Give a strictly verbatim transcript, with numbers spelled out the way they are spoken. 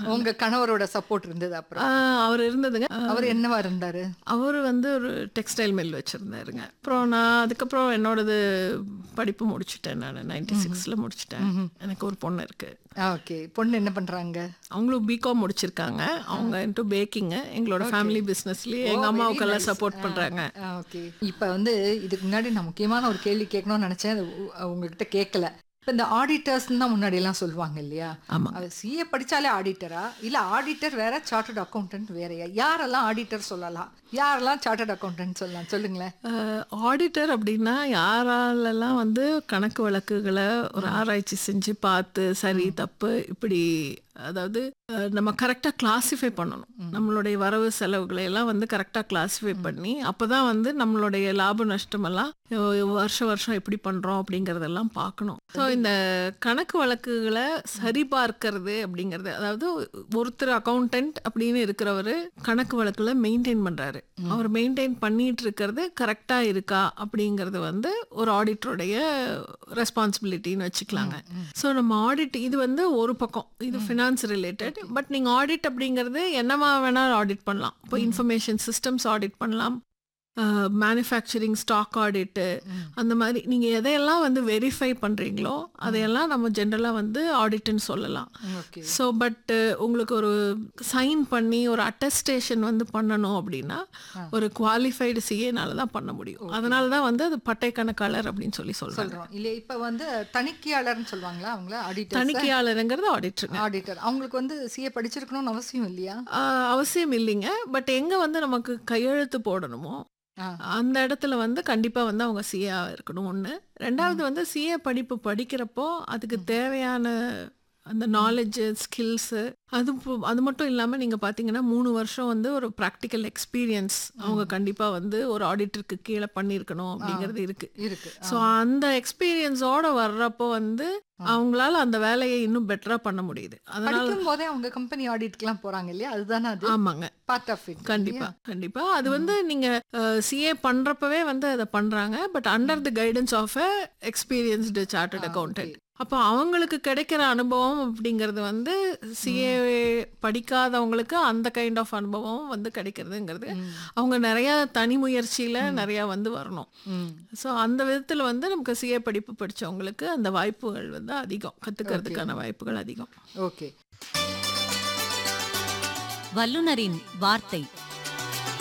உங்க கணவரோட சப்போர்ட் இருந்தது அப்புறம்? அவர் இருந்ததுங்க. அவர் என்னவா இருந்தாரு? அவர் வந்து ஒரு டெக்ஸ்டைல் மில் வச்சுருந்தாருங்க. அப்புறம் நான் அதுக்கப்புறம் என்னோடது படிப்பு முடிச்சுட்டேன். நான் நைன்டி சிக்ஸில் முடிச்சுட்டேன். எனக்கு ஒரு பொண்ணு இருக்குது. ஓகே. பொண்ணு என்ன பண்ணுறாங்க? அவங்களும் பிகாம் முடிச்சிருக்காங்க. அவங்க இன்ட்டு பேக்கிங்கு எங்களோட ஃபேமிலி பிஸ்னஸ்லேயே எங்கள் அம்மாவுக்கெல்லாம் சப்போர்ட் பண்ணுறாங்க. ஓகே. இப்போ வந்து இதுக்கு முன்னாடி நான் முக்கியமான ஒரு கேள்வி கேட்கணும்னு நினச்சேன், அது உங்ககிட்ட கேட்கல. இப்போ இந்த ஆடிட்டர்ஸ்ன்னு தான் முன்னாடியெல்லாம் சொல்லுவாங்க இல்லையா? ஆமாம். அது சிஏ படித்தாலே ஆடிட்டரா, இல்லை ஆடிட்டர் வேற, சார்ட்டர்ட் அக்கௌண்டன்ட் வேறையா? யாரெல்லாம் ஆடிட்டர் சொல்லலாம், யாரெல்லாம் சார்ட்டர்ட் அக்கௌண்டன்ட் சொல்லலாம், சொல்லுங்களேன். ஆடிட்டர் அப்படின்னா யாராலெல்லாம் வந்து கணக்கு வழக்குகளை ஒரு ஆராய்ச்சி செஞ்சு பார்த்து சரி தப்பு இப்படி, அதாவது நம்ம கரெக்டாக கிளாஸிஃபை பண்ணணும். நம்மளுடைய வரவு செலவுகளை எல்லாம் வந்து கரெக்டாக கிளாஸிஃபை பண்ணி அப்போ தான் வந்து நம்மளுடைய லாப நஷ்டமெல்லாம் வருஷம் வருஷம் எப்படி பண்ணுறோம் அப்படிங்கிறதெல்லாம் பார்க்கணும். ஸோ இந்த கணக்கு வழக்குகளை சரிபார்க்கறது அப்படிங்கிறது, அதாவது ஒருத்தர் அக்கௌண்டன்ட் அப்படின்னு இருக்கிறவர் கணக்கு வழக்குல மெயின்டைன் பண்ணுறாரு. அவர் மெயின்டைன் பண்ணிட்டு இருக்கிறது கரெக்டாக இருக்கா அப்படிங்கிறது வந்து ஒரு ஆடிட்டருடைய ரெஸ்பான்சிபிலிட்டின்னு வச்சுக்கலாங்க. ஸோ நம்ம ஆடிட் இது வந்து ஒரு பக்கம், இது ஃபினான்ஸ் ரிலேட்டட். பட் நீங்கள் ஆடிட் அப்படிங்கிறது என்னவா வேணாலும் ஆடிட் பண்ணலாம். இப்போ இன்ஃபர்மேஷன் சிஸ்டம்ஸ் ஆடிட் பண்ணலாம், மேனுஃபேக்சரிங் ஸ்டாக் ஆடிட்டு, அந்த மாதிரி நீங்கள் எதையெல்லாம் வந்து வெரிஃபை பண்ணுறீங்களோ அதையெல்லாம் நம்ம ஜென்ரலாக வந்து ஆடிட்டுன்னு சொல்லலாம். ஸோ பட் உங்களுக்கு ஒரு சைன் பண்ணி ஒரு அட்டஸ்டேஷன் வந்து பண்ணணும் அப்படின்னா ஒரு குவாலிஃபைடு சிஏனால தான் பண்ண முடியும். அதனால தான் வந்து அது பட்டை கணக்காளர் அப்படின்னு சொல்லி சொல்கிறோம். இல்லை இப்போ வந்து தணிக்கையாளர்னு சொல்லுவாங்களா அவங்கள? ஆடிட்டர். தணிக்கையாளருங்கிறது ஆடிட்டர். ஆடிட்டர் அவங்களுக்கு வந்து சிஏ படிச்சிருக்கணும்னு அவசியம் இல்லையா? அவசியம் இல்லைங்க. பட் எங்கே வந்து நமக்கு கையெழுத்து போடணுமோ அந்த இடத்துல வந்து கண்டிப்பாக வந்து அவங்க சிஏ இருக்கணும் ஒன்று. ரெண்டாவது வந்து சிஏ படிப்பு படிக்கிறப்போ அதுக்கு தேவையான அந்த நாலேஜு ஸ்கில்ஸு அது அது மட்டும் இல்லாமல் நீங்கள் பார்த்தீங்கன்னா மூணு வருஷம் வந்து ஒரு ப்ராக்டிக்கல் எக்ஸ்பீரியன்ஸ் அவங்க கண்டிப்பாக வந்து ஒரு ஆடிட்டருக்கு கீழே பண்ணியிருக்கணும் அப்படிங்கிறது இருக்குது இருக்கு. ஸோ அந்த எக்ஸ்பீரியன்ஸோடு வர்றப்போ வந்து அவங்களால அந்த வேலையை இன்னும் பெட்டராக பண்ண முடியுது. அதனால போதே அவங்க கம்பெனி ஆடிட்க்குலாம் போகிறாங்க இல்லையா? அதுதானே அது? ஆமாங்க, பார்ட் ஆஃப் இட். கண்டிப்பாக கண்டிப்பாக அது வந்து நீங்கள் சிஏ பண்ணுறப்பவே வந்து அதை பண்ணுறாங்க. But under the guidance of a experienced chartered accountant. அப்போ அவங்களுக்கு கிடைக்கிற அனுபவம் அப்படிங்கிறது வந்து சிஏ படிக்காதவங்களுக்கு அந்த கைண்ட் ஆஃப் அனுபவம் வந்து கிடைக்கிறதுங்கிறது அவங்க நிறையா தனி முயற்சியில் நிறையா வந்து வரணும். ஸோ அந்த விதத்தில் வந்து நமக்கு சிஏ படிப்பு படித்தவங்களுக்கு அந்த வாய்ப்புகள் வந்து அதிகம், கற்றுக்கிறதுக்கான வாய்ப்புகள் அதிகம். ஓகே. வல்லுனரின் வார்த்தை.